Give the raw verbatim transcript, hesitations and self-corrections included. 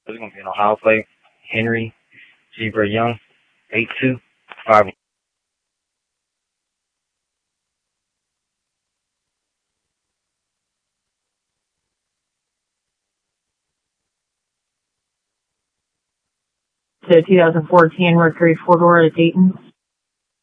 It's going to be an Ohio plate. Henry Zebra Young, eight two five. To two thousand fourteen Mercury four-door at Dayton.